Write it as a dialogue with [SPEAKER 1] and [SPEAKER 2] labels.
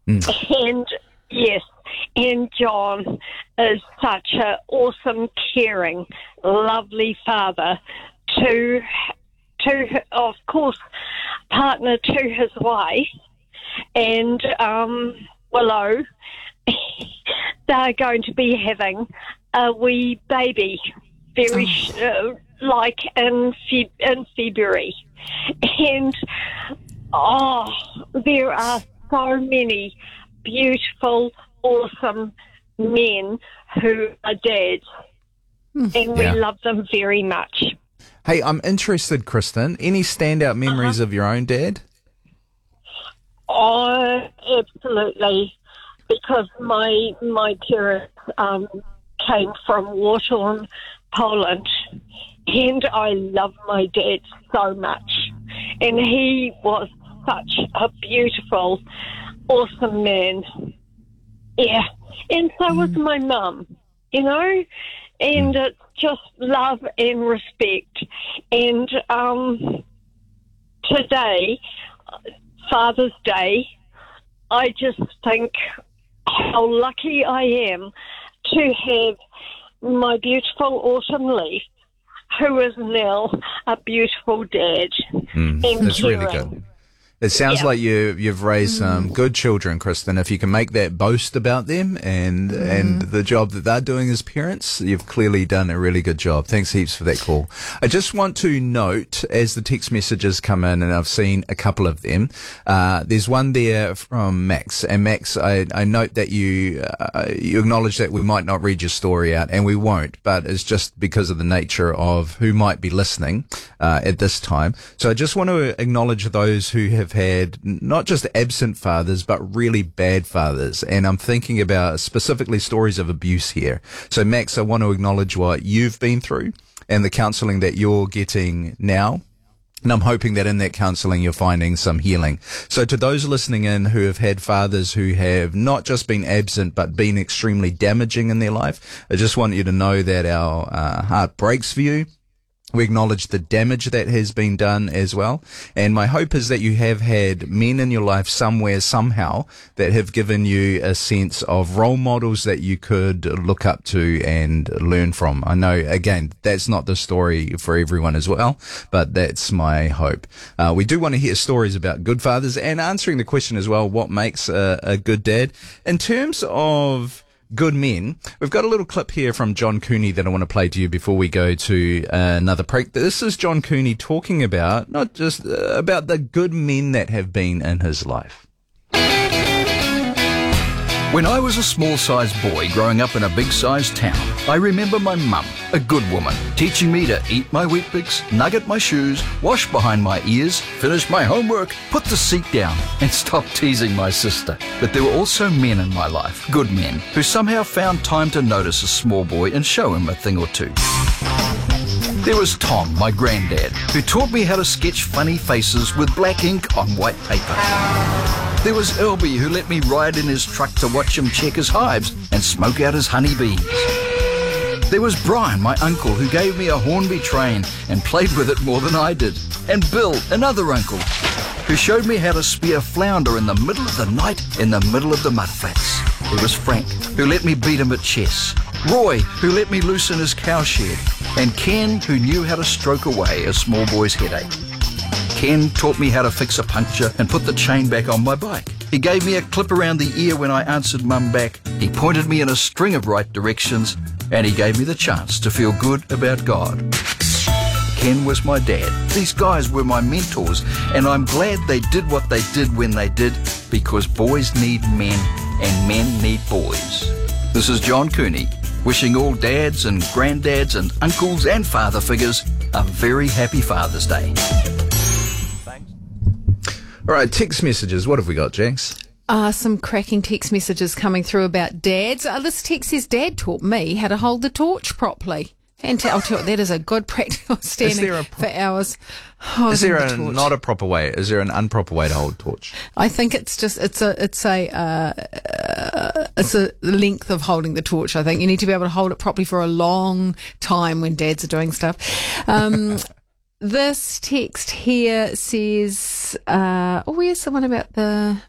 [SPEAKER 1] And yes, and John is such an awesome, caring, lovely father to of course, partner to his wife, and Willow. They're going to be having a wee baby very like in February, and there are so many beautiful, awesome men who are dads, and we love them very much.
[SPEAKER 2] Hey, I'm interested, Kristen. Any standout memories of your own dad?
[SPEAKER 1] Oh, absolutely. Because my parents came from Warsaw, Poland, and I love my dad so much. And he was such a beautiful, awesome man. Yeah, and so was my mum, and it's just love and respect. And today, Father's Day, I just think how lucky I am to have my beautiful Autumn Leaf, who is now a beautiful dad. And
[SPEAKER 2] That's really good. It sounds like you've raised some good children, Kristen. If you can make that boast about them and the job that they're doing as parents, you've clearly done a really good job. Thanks heaps for that call. I just want to note, as the text messages come in, and I've seen a couple of them, there's one there from Max. And Max, I note that you acknowledge that we might not read your story out, and we won't, but it's just because of the nature of who might be listening at this time. So I just want to acknowledge those who have had not just absent fathers, but really bad fathers. And I'm thinking about specifically stories of abuse here. So Max, I want to acknowledge what you've been through and the counselling that you're getting now. And I'm hoping that in that counselling you're finding some healing. So to those listening in who have had fathers who have not just been absent, but been extremely damaging in their life, I just want you to know that our heart breaks for you. We acknowledge the damage that has been done as well. And my hope is that you have had men in your life somewhere, somehow, that have given you a sense of role models that you could look up to and learn from. I know, again, that's not the story for everyone as well, but that's my hope. We do want to hear stories about good fathers and answering the question as well, what makes a good dad? In terms of good men, we've got a little clip here from John Cooney that I want to play to you before we go to another break. This is John Cooney talking about not just about the good men that have been in his life.
[SPEAKER 3] When I was a small-sized boy growing up in a big-sized town, I remember my mum, a good woman, teaching me to eat my Weet-Bix, nugget my shoes, wash behind my ears, finish my homework, put the seat down, and stop teasing my sister. But there were also men in my life, good men, who somehow found time to notice a small boy and show him a thing or two. There was Tom, my granddad, who taught me how to sketch funny faces with black ink on white paper. There was Elby, who let me ride in his truck to watch him check his hives and smoke out his honeybees. There was Brian, my uncle, who gave me a Hornby train and played with it more than I did. And Bill, another uncle, who showed me how to spear flounder in the middle of the night in the middle of the mudflats. There was Frank, who let me beat him at chess. Roy, who let me loose in his cowshed. And Ken, who knew how to stroke away a small boy's headache. Ken taught me how to fix a puncture and put the chain back on my bike. He gave me a clip around the ear when I answered Mum back. He pointed me in a string of right directions, and he gave me the chance to feel good about God. Ken was my dad. These guys were my mentors, and I'm glad they did what they did when they did, because boys need men and men need boys. This is John Cooney, wishing all dads and granddads and uncles and father figures a very happy Father's Day.
[SPEAKER 2] All right, text messages. What have we got, Jax?
[SPEAKER 4] Some cracking text messages coming through about dads. This text says, Dad taught me how to hold the torch properly. And I'll tell you, that is a good practical standing for hours.
[SPEAKER 2] Is there not a proper way? Is there an improper way to hold a torch?
[SPEAKER 4] I think it's just it's a length of holding the torch. I think you need to be able to hold it properly for a long time when dads are doing stuff. This text here says, where's the one about the